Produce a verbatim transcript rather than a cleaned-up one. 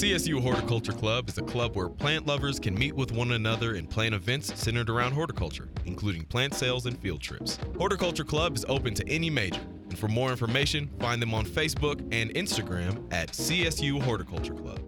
C S U Horticulture Club is a club where plant lovers can meet with one another and plan events centered around horticulture, including plant sales and field trips. Horticulture Club is open to any major, and for more information, find them on Facebook and Instagram at C S U Horticulture Club.